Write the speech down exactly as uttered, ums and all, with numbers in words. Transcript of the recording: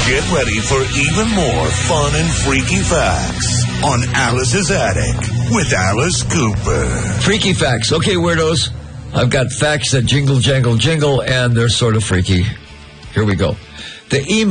Get ready for even more fun and freaky facts on Alice's Attic with Alice Cooper. Freaky facts. Okay, weirdos. I've got facts that jingle, jangle, jingle, and they're sort of freaky. Here we go. The email